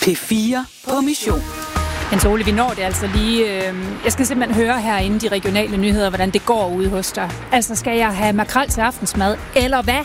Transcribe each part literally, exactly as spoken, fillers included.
P fire på mission. Jens Ole, vi når det altså lige. Øh, jeg skal simpelthen høre herinde de regionale nyheder, hvordan det går ude hos dig. Altså, skal jeg have makrel til aftensmad, eller hvad?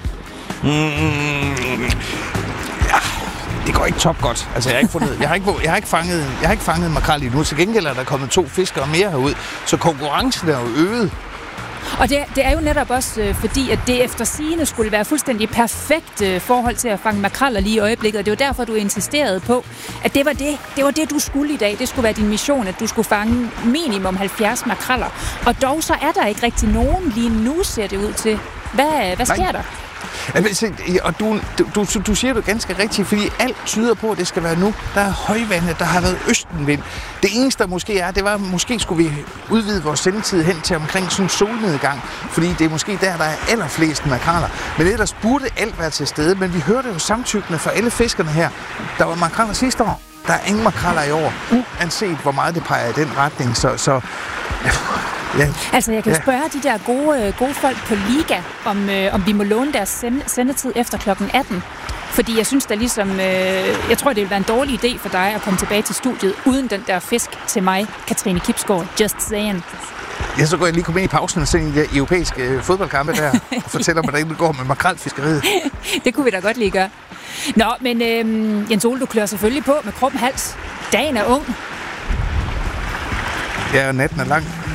Mm, ja, det går ikke top godt. Altså, jeg har ikke fundet, jeg har ikke, jeg har ikke fanget, jeg har ikke fanget makrel endnu. Til gengæld er der kommet to fiskere mere herud, så konkurrencen er jo øget. Og det, det er jo netop også øh, fordi, at det efter sigende skulle være fuldstændig perfekt øh, forhold til at fange makreller lige i øjeblikket. Og det var derfor, du insisterede på, at det var det, det var det, du skulle i dag. Det skulle være din mission, at du skulle fange minimum halvfjerds makreller. Og dog så er der ikke rigtig nogen lige nu, ser det ud til. Hvad, hvad sker Nej. der? Og du, du, du siger det ganske rigtigt, fordi alt tyder på, at det skal være nu. Der er højvandet, der har været østenvind. Det eneste, der måske er, det var, at måske skulle vi udvide vores sendetid hen til omkring sådan en solnedgang, fordi det er måske der, der er allerflest makreller. Men ellers burde alt være til stede, men vi hørte jo samtykkende fra alle fiskerne her. Der var makreller sidste år. Der er ingen makreller i år, uanset hvor meget det peger i den retning. Så, så ja. Altså, jeg kan ja. spørge de der gode, gode folk på Liga, om, øh, om vi må låne deres sendetid efter klokken atten. Fordi jeg synes da ligesom, øh, jeg tror, det vil være en dårlig idé for dig at komme tilbage til studiet uden den der fisk til mig, Katrine Kipsgaard. Just saying. Ja, så går jeg lige komme ind i pausen og se de europæiske øh, fodboldkampe der, og fortæller mig, hvordan det går med makrelfiskeriet. Det kunne vi da godt lige gøre. Nå, men øh, Jens Ole, du klør selvfølgelig på med krop og hals. Dagen er ung. Ja, og natten er lang.